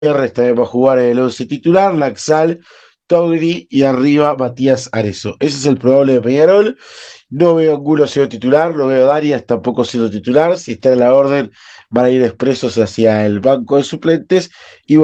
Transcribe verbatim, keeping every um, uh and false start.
Gutiérrez también va a jugar en el once titular, Laxal, Togri y arriba Matías Arezo. Ese es el probable de Peñarol. No veo a Angulo siendo titular, no veo a Darias tampoco siendo titular. Si está en la orden, van a ir expresos hacia el banco de suplentes. Y